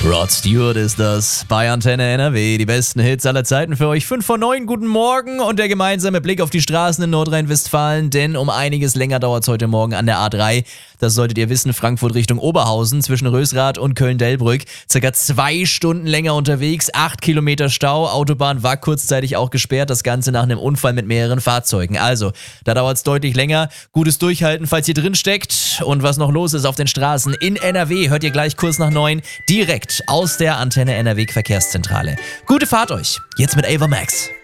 Rod Stewart ist das bei Antenne NRW. Die besten Hits aller Zeiten für euch. 5 vor 9, guten Morgen und der gemeinsame Blick auf die Straßen in Nordrhein-Westfalen, denn um einiges länger dauert es heute Morgen an der A3. Das solltet ihr wissen, Frankfurt Richtung Oberhausen zwischen Rösrath und Köln-Delbrück. Circa 2 Stunden länger unterwegs, 8 Kilometer Stau. Autobahn war kurzzeitig auch gesperrt, das Ganze nach einem Unfall mit mehreren Fahrzeugen. Also, da dauert es deutlich länger. Gutes Durchhalten, falls ihr drin steckt. Und was noch los ist auf den Straßen in NRW, hört ihr gleich kurz nach 9 direkt aus der Antenne NRW Verkehrszentrale. Gute Fahrt euch, jetzt mit Ava Max.